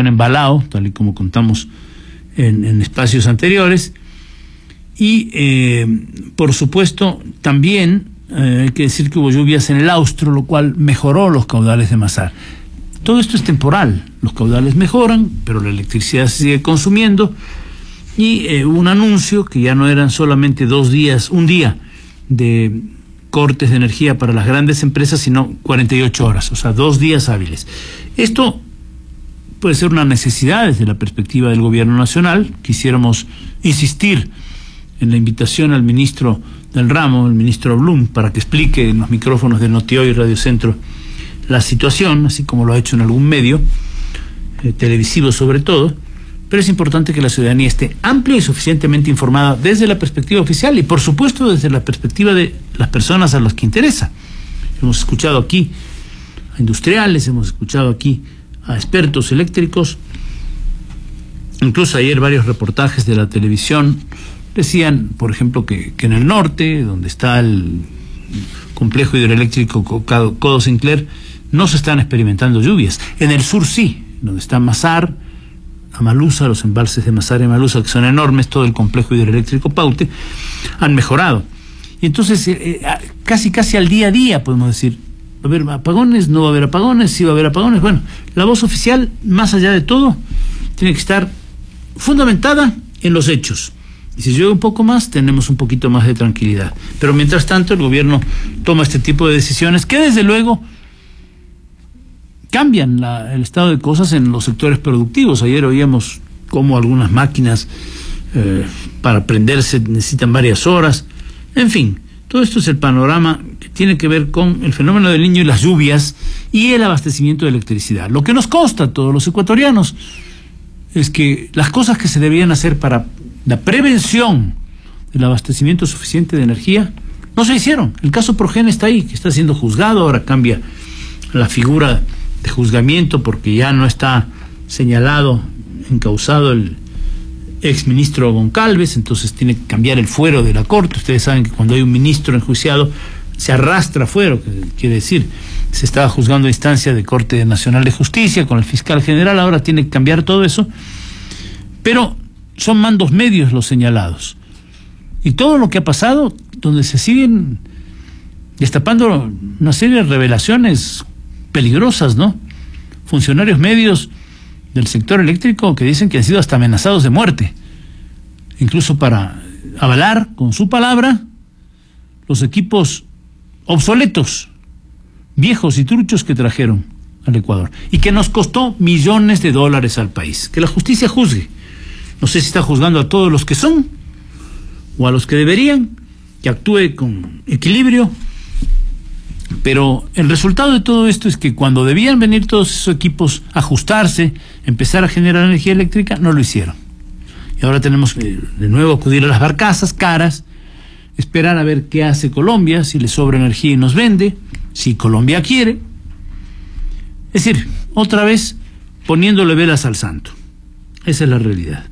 funciona embalado, tal y como contamos en espacios anteriores. Y por supuesto también hay que decir que hubo lluvias en el Austro, lo cual mejoró los caudales de Masar. Todo esto es temporal, los caudales mejoran, pero la electricidad se sigue consumiendo, y hubo un anuncio que ya no eran solamente un día de cortes de energía para las grandes empresas, sino 48 horas, o sea, 2 días hábiles. Esto puede ser una necesidad desde la perspectiva del gobierno nacional. Quisiéramos insistir en la invitación al ministro del ramo, el ministro Blum, para que explique en los micrófonos de Notihoy y Radio Centro la situación, así como lo ha hecho en algún medio televisivo sobre todo. Pero es importante que la ciudadanía esté amplia y suficientemente informada desde la perspectiva oficial y por supuesto desde la perspectiva de las personas a las que interesa. Hemos escuchado aquí a industriales, hemos escuchado aquí a expertos eléctricos, incluso ayer varios reportajes de la televisión decían, por ejemplo, que en el norte, donde está el complejo hidroeléctrico Codo Sinclair, no se están experimentando lluvias. En el sur sí, donde está Masar, Amalusa, los embalses de Masar y Amalusa, que son enormes, todo el complejo hidroeléctrico Paute, han mejorado. Y entonces, casi al día a día, podemos decir, ¿va a haber apagones? ¿No va a haber apagones? ¿Sí va a haber apagones? Bueno, la voz oficial, más allá de todo, tiene que estar fundamentada en los hechos. Y si llueve un poco más, tenemos un poquito más de tranquilidad. Pero mientras tanto, el gobierno toma este tipo de decisiones que, desde luego, cambian el estado de cosas en los sectores productivos. Ayer oíamos cómo algunas máquinas para prenderse necesitan varias horas. En fin, todo esto es el panorama que tiene que ver con el fenómeno del Niño y las lluvias y el abastecimiento de electricidad. Lo que nos consta a todos los ecuatorianos es que las cosas que se debían hacer para la prevención del abastecimiento suficiente de energía no se hicieron. El caso Progen está ahí, que está siendo juzgado. Ahora cambia la figura de juzgamiento porque ya no está señalado, encausado el exministro Goncalves, entonces tiene que cambiar el fuero de la corte. Ustedes saben que cuando hay un ministro enjuiciado se arrastra fuero, que quiere decir, se estaba juzgando a instancia de Corte Nacional de Justicia con el fiscal general, ahora tiene que cambiar todo eso, pero son mandos medios los señalados. Y todo lo que ha pasado, donde se siguen destapando una serie de revelaciones peligrosas, ¿no? Funcionarios medios del sector eléctrico que dicen que han sido hasta amenazados de muerte, incluso para avalar con su palabra los equipos obsoletos, viejos y truchos que trajeron al Ecuador y que nos costó millones de dólares al país. Que la justicia juzgue. No sé si está juzgando a todos los que son o a los que deberían, que actúe con equilibrio. Pero el resultado de todo esto es que cuando debían venir todos esos equipos a ajustarse, empezar a generar energía eléctrica, no lo hicieron. Y ahora tenemos que de nuevo acudir a las barcazas caras, esperar a ver qué hace Colombia, si le sobra energía y nos vende, si Colombia quiere. Es decir, otra vez poniéndole velas al santo. Esa es la realidad.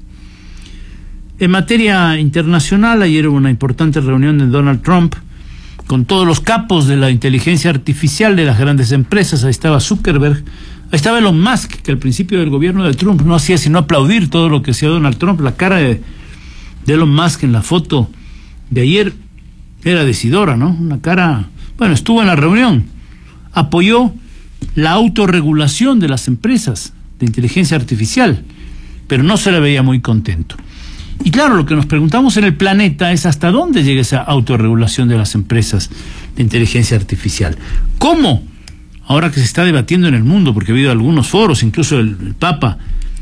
En materia internacional, ayer hubo una importante reunión de Donald Trump con todos los capos de la inteligencia artificial de las grandes empresas. Ahí estaba Zuckerberg, ahí estaba Elon Musk, que al principio del gobierno de Trump no hacía sino aplaudir todo lo que hacía Donald Trump. La cara de Elon Musk en la foto de ayer era decidora, ¿no? Una cara, bueno, estuvo en la reunión, apoyó la autorregulación de las empresas de inteligencia artificial, pero no se le veía muy contento. Y claro, lo que nos preguntamos en el planeta es hasta dónde llega esa autorregulación de las empresas de inteligencia artificial. ¿Cómo? Ahora que se está debatiendo en el mundo, porque ha habido algunos foros, incluso el Papa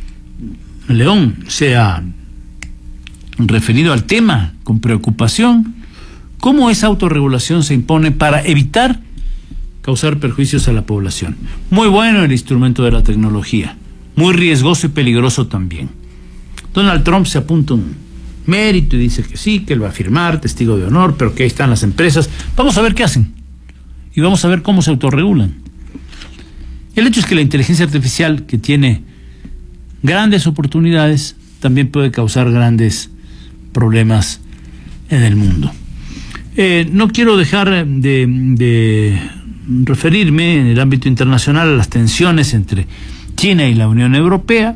León se ha referido al tema con preocupación, ¿cómo esa autorregulación se impone para evitar causar perjuicios a la población? Muy bueno el instrumento de la tecnología, muy riesgoso y peligroso también. Donald Trump se apunta un mérito y dice que sí, que él va a firmar, testigo de honor, pero que ahí están las empresas. Vamos a ver qué hacen y vamos a ver cómo se autorregulan. El hecho es que la inteligencia artificial, que tiene grandes oportunidades, también puede causar grandes problemas en el mundo. No quiero dejar de referirme en el ámbito internacional a las tensiones entre China y la Unión Europea.